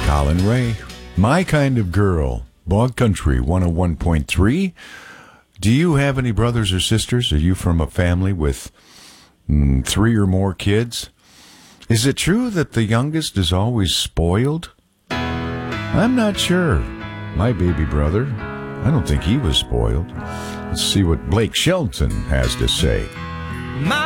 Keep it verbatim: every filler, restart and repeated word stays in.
Colin Ray, My Kind of Girl, Bog Country one oh one point three. Do you have any brothers or sisters? Are you from a family with mm, three or more kids? Is it true that the youngest is always spoiled? I'm not sure. My baby brother, I don't think he was spoiled. Let's see what Blake Shelton has to say. My